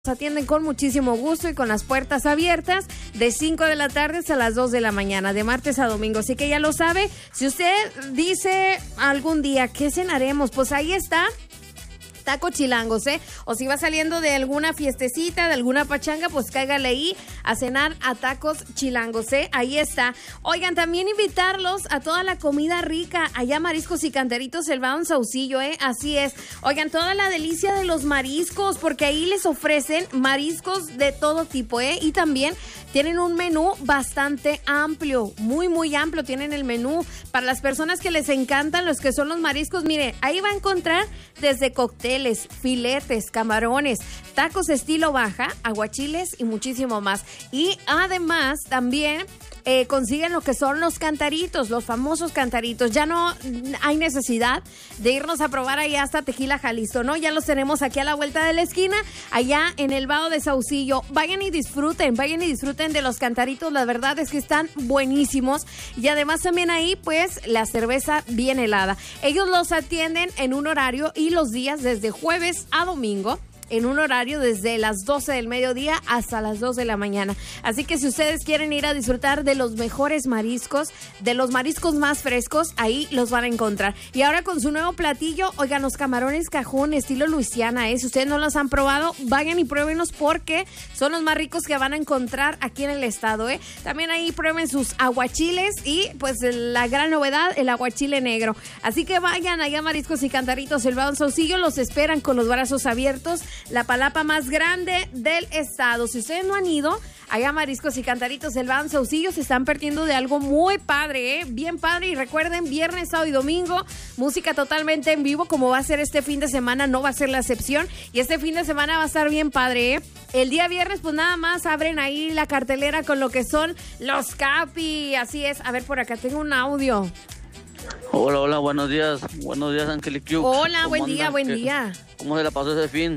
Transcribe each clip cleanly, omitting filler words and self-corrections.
Nos atienden con muchísimo gusto y con las puertas abiertas de 5 de la tarde hasta las 2 de la mañana, de martes a domingo. Así que ya lo sabe, si usted dice algún día, ¿qué cenaremos? Pues ahí está. Taco chilangos, o si va saliendo de alguna fiestecita, de alguna pachanga, pues cáigale ahí a cenar a tacos chilangos, ahí está. Oigan, también invitarlos a toda la comida rica, allá Mariscos y Cantaritos Elvado en Saucillo, así es. Oigan, toda la delicia de los mariscos, porque ahí les ofrecen mariscos de todo tipo, y también tienen un menú bastante amplio, muy amplio, tienen el menú para las personas que les encantan los que son los mariscos. Mire, ahí va a encontrar desde cócteles, filetes, camarones, tacos estilo baja, aguachiles y muchísimo más. Y además también consiguen lo que son los cantaritos, los famosos cantaritos. Ya no hay necesidad de irnos a probar allá hasta Tequila, Jalisco, ¿no? Ya los tenemos aquí a la vuelta de la esquina, allá en el Vado de Saucillo. Vayan y disfruten de los cantaritos. La verdad es que están buenísimos. Y además también ahí, pues, la cerveza bien helada. Ellos los atienden en un horario y los días desde jueves a domingo, en un horario desde las 12 del mediodía hasta las 2 de la mañana. Así que si ustedes quieren ir a disfrutar de los mejores mariscos, de los mariscos más frescos, ahí los van a encontrar. Y ahora con su nuevo platillo, oigan, los camarones cajún estilo Luisiana, si ustedes no los han probado, vayan y pruébenlos porque son los más ricos que van a encontrar aquí en el estado, También ahí prueben sus aguachiles y pues la gran novedad, el aguachile negro. Así que vayan allá Mariscos y Cantaritos Elvado en Saucillo, los esperan con los brazos abiertos. La palapa más grande del estado. Si ustedes no han ido allá Mariscos y Cantaritos Elvado en Saucillo, se están perdiendo de algo muy padre, bien padre. Y recuerden, viernes, sábado y domingo, música totalmente en vivo, como va a ser este fin de semana, no va a ser la excepción. Y este fin de semana va a estar bien padre, El día viernes, pues nada más abren ahí la cartelera con lo que son los Capi. Así es. A ver, por acá tengo un audio. Hola, buenos días, Angelic Q. Hola, buen día. ¿Cómo se la pasó ese fin?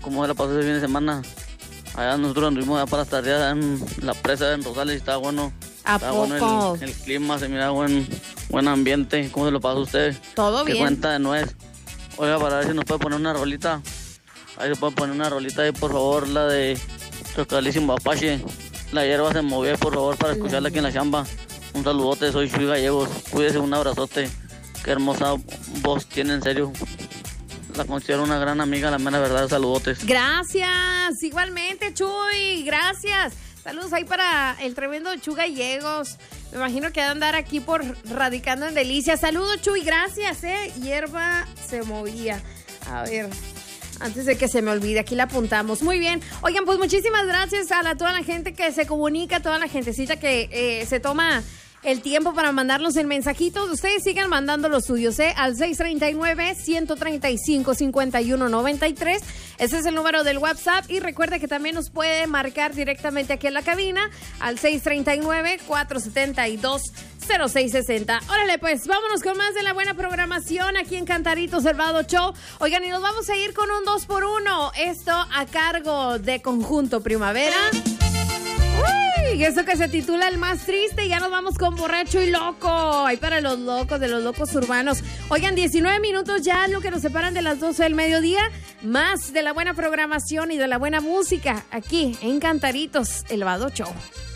De semana? Allá nosotros anduvimos allá para estar allá en la presa en Rosales y estaba bueno. ¿A poco? Bueno el clima, se mira buen ambiente. ¿Cómo se lo pasó usted? Todo bien. ¿Qué cuenta de nuez? Oiga, para ver si nos puede poner una rolita. Ahí se puede poner una rolita ahí, por favor, la de Chocalísimo Apache. La hierba se movió, por favor, para escucharla aquí en la chamba. Un saludote, soy Chuy Gallegos. Cuídese, un abrazote. Qué hermosa voz tiene, en serio. La considero una gran amiga, la mera verdad. Saludotes. Gracias, igualmente, Chuy. Gracias. Saludos ahí para el tremendo Chuy Gallegos. Me imagino que va a andar aquí por radicando en Delicias. Saludos, Chuy. Gracias, Hierba se movía. A ver, antes de que se me olvide, aquí la apuntamos. Muy bien. Oigan, pues muchísimas gracias a toda la gente que se comunica, toda la gentecita que se toma el tiempo para mandarnos el mensajito. Ustedes sigan mandando los suyos, al 639-135-5193. Ese es el número del WhatsApp. Y recuerde que también nos puede marcar directamente aquí en la cabina al 639-472-0660. Órale, pues, vámonos con más de la buena programación aquí en Cantaritos Elvado Show. Oigan, y nos vamos a ir con un 2x1. Esto a cargo de Conjunto Primavera. Y eso que se titula El Más Triste. Y ya nos vamos con Borracho y Loco. Ahí para los locos, de los locos urbanos. Oigan, 19 minutos ya lo que nos separan de las 12 del mediodía. Más de la buena programación y de la buena música aquí en Cantaritos Elvado Show.